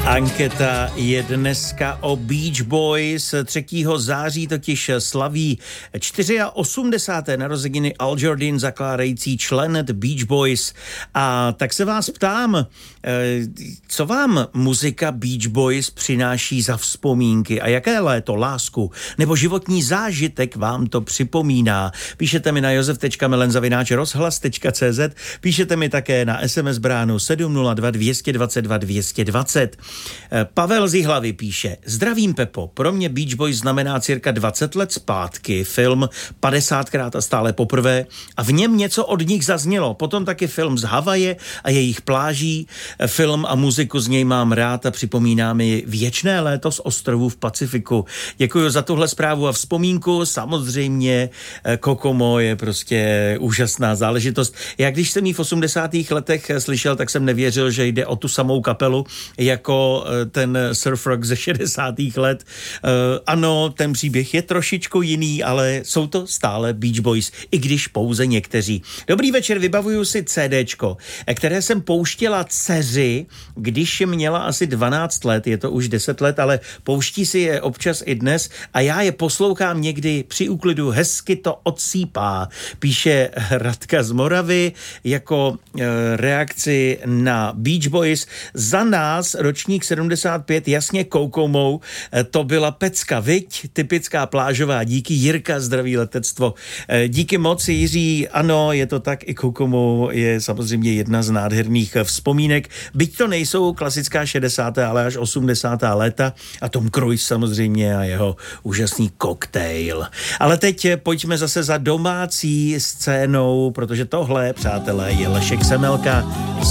Anketa je dneska o Beach Boys. 3. září totiž slaví 84. narozeniny Al Jardine, zakládající člen The Beach Boys. A tak se vás ptám, co vám muzika Beach Boys přináší za vzpomínky a jaké léto, lásku nebo životní zážitek vám to připomíná? Píšete mi na josef.melenzavináč.rozhlas.cz, píšete mi také na SMS bránu 702 222 220. Pavel z Jihlavy píše: Zdravím, Pepo, pro mě Beach Boys znamená cirka 20 let zpátky, film 50krát a stále poprvé a v něm něco od nich zaznělo. Potom taky film z Havaje a jejich pláží. Film a muziku z něj mám rád a připomíná mi věčné léto z ostrovů v Pacifiku. Děkuji za tuhle zprávu a vzpomínku. Samozřejmě Kokomo je prostě úžasná záležitost. Já když jsem jí v 80. letech slyšel, tak jsem nevěřil, že jde o tu samou kapelu jako ten surf rock ze 60. let. Ano, ten příběh je trošičku jiný, ale jsou to stále Beach Boys, i když pouze někteří. Dobrý večer, vybavuju si CDčko, které jsem pouštěla dceři, když měla asi 12 let, je to už 10 let, ale pouští si je občas i dnes a já je poslouchám někdy při úklidu, hezky to odsýpá. Píše Radka z Moravy jako reakci na Beach Boys. Za nás ročník 75, jasně Kokomo, to byla pecka, viď? Typická plážová, díky Jirka, zdraví letectvo. Díky moc, Jiří, ano, je to tak, i Kokomo je samozřejmě jedna z nádherných vzpomínek, byť to nejsou klasická 60. ale až 80. léta a Tom Cruise samozřejmě a jeho úžasný koktejl. Ale teď pojďme zase za domácí scénou, protože tohle, přátelé, je Lešek Semelka